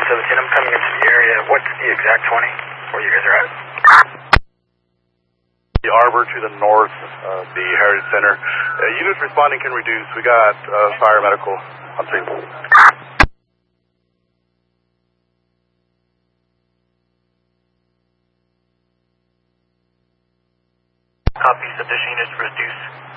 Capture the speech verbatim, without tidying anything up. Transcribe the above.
seventeen, I'm coming into the area. What's the exact twenty where you guys are at? The Arbor to the north of the Heritage Center. Uh, units responding can reduce. We got uh, fire medical on scene. Copy, subdivision units reduce.